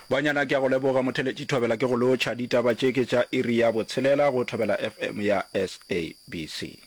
Banyana ke go leboga motheletši Thobela ke go lotšha ditaba tše ke tša iri ya botshelela go Thobela FM ya SABC.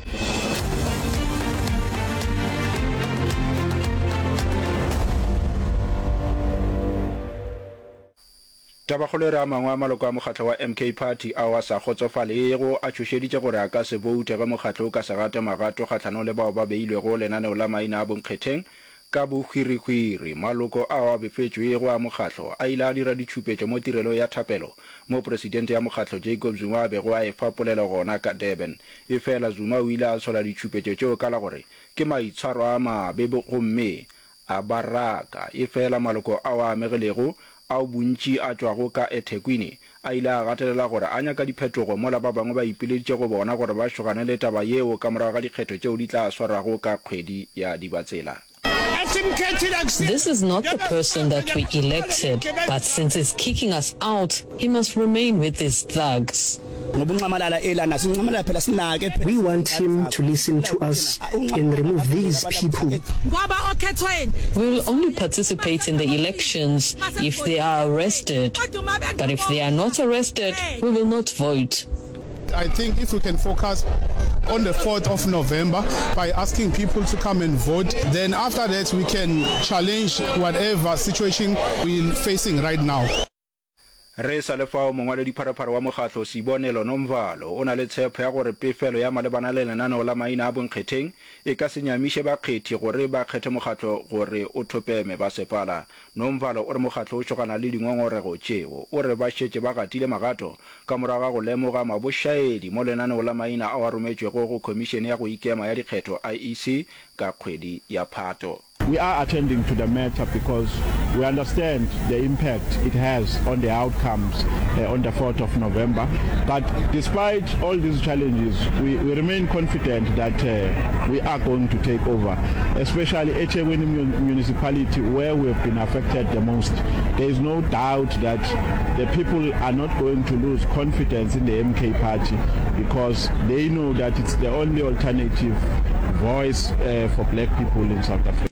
Tabagolo re a mangwe a maloko a mokgatlo wa MK Party a wa sa kgotsofalego a tšhošeditše gore a ka se boute ge mokgatlo o ka se gate magato kgahlano le bao ba beilwego lenaneo la maina a bonkgetheng ka bohwirihwiri. Maloko a befetšwego a mokgatlo a ile a dira ditšhupetšo mo tirelo ya thapelo mo presidente ya mokgatlo Jacob Zuma a bego a efapolela gona ka Durban. Efela Zuma o ile a tshola ditšhupetšo tšeo ka la gore ke maitshwaro a mabe gomme a baraka. Efela maloko a wa amegilego a bontši a tšwago ka eThekwini a ile a gatelela gore a nyaka diphetogo mola ba bangwe ba ipileditše go bona gore ba šogane le taba yeo ka morago ga dikgetho tšeo di tla swarwago ka kgwedi ya Dibatsela. This is not the person that we elected, but since he's kicking us out, he must remain with his thugs. We want him to listen to us and remove these people. We will only participate in the elections if they are arrested. But if they are not arrested, we will not vote. I think if we can focus on the 4th of November by asking people to come and vote, then after that we can challenge whatever situation we're facing right now. Re sa le fao mongwaledi pharapara wa mokgatlo Sibonelo Nomvalo o na le tshepo ya gore pefelo ya malebana le lenaneo la maina a bonkgetheng e ka se nyamiše bakgethi gore ba kgethe mokgatlo gore o thopeme ba sepala. Nomvalo o re mokgatlo o tšogana le dingongorego tšeo o re ba šetše ba gatile magato ka morago ga go lemoga mabošaedi mo lenaneo la maina a wa rometšwego go khomišene ya go ikema ya dikgetho IEC ka kgwedi ya Phato. We are attending to the matter because we understand the impact it has on the outcomes on the 4th of November. But despite all these challenges, we remain confident that we are going to take over, especially eThekwini municipality where we have been affected the most. There is no doubt that the people are not going to lose confidence in the MK Party because they know that it's the only alternative voice for black people in South Africa.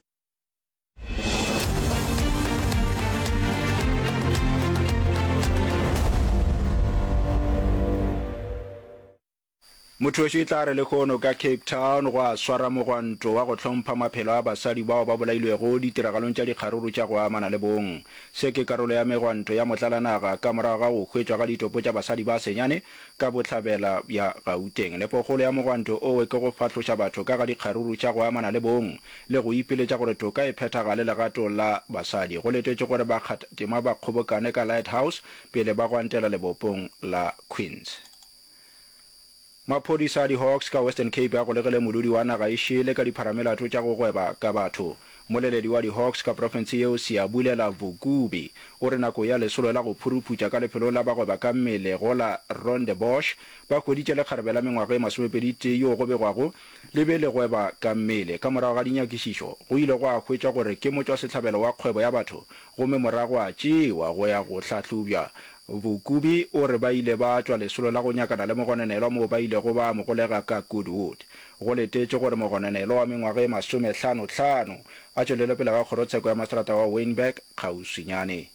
Mothoši tla re le kgono ka Cape Town go a swara mogwanto wa go tlhompha maphelo a basadi bao ba bolailwego ditiragalong tša dikgaruru tša go amana le bong. Se ke karolo ya megwanto ya motlalanaga ka morago ga go hwetšwa ga ditopo tša basadi ba senyane ka bohlabela ya Gauteng. Lepogolo ya mogwanto o ke go fatloša batho ka ga dikgaruru tša go amana le bong le go ipiletša gore toka e phethagale legato la basadi. Go letetše gore ba kgatima ba kgobokane ka Lighthouse pele ba gwantela lebopong la Queens. Maphodisa a di-Hawks ka Western Cape a go legele modudi wa naga e šele ka dipharamelato tša go gweba ka batho. Moleledi wa di-Hawks ka profense yeo Siyabulela Vukubi o re nako ya lesolo la go phuruputša ka lefelo la bagweba ka mmele go la Rondebosch ba hweditše lekgarebe la mengwaga e 20 yo go begwago le be le gweba ka mmele ka morago ga dinyakišišo go ile go a hwetša gore ke motšwa setlhabelo wa kgwebo ya batho gomme morago a tšewa go ya go hlahlobja. Vukubi o re ba ile ba tšwa lesolo la go nyakana le mogononelo mo ba ile go ba mogolega ka Goodwood. Go letetše gore mogononelo wa mengwaga e 55 a tšwelele pele ga kgorotsheko ya mastrata wa Wynberg kgauswinyane.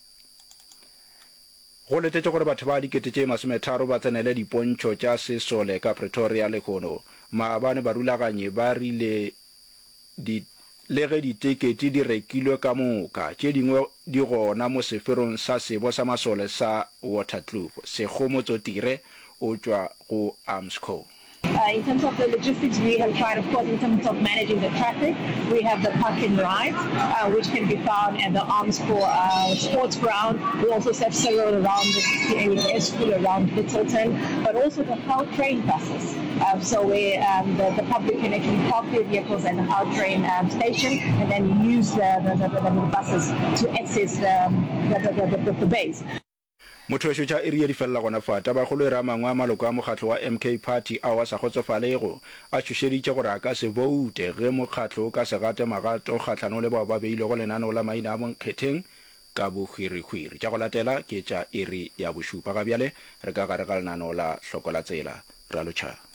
Go letetše gore batho ba dikete tše 30 ba tsenele dipontšho tša sesole ka Pretoria le kgono. Maabane ba rulaganye ba rile le ge ditekete di rekilwe ka moka tše dingwe di gona mo seferong sa sebo sa masole sa Waterkloof. Sekgomotso Tire o tšwa go Armsco. In terms of the logistics, we have tried, of course, in terms of managing the traffic. We have the park and rides, which can be found at the Armsco sports ground. We also have several around the 68 school around Littleton, but also the Hull train buses. So where the public can actually park their vehicles at the Hull train station and then use the buses to access the base. Mothoši tša iri ya difella gona fata ba go le ra mangwe a maloko a mokgatlo wa MK Party a wa sa kgotsofalego a tšhošeditše gore a ka se voute ge mokgatlo o ka se gate magato kgahlano le bao ba beilwe go lenaneo la maina a bonkgetheng ka bohwirihwiri. Tša go latela ke tša iri ya bošupa ga bjale re ka gare ga lenaneo la hloko la tsela ra lotšha.